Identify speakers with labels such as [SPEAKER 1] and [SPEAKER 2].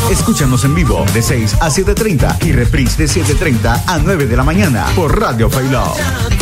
[SPEAKER 1] Escúchanos en vivo de 6 a 7:30 y reprise de 7:30 a 9 de la mañana por Radio Failó.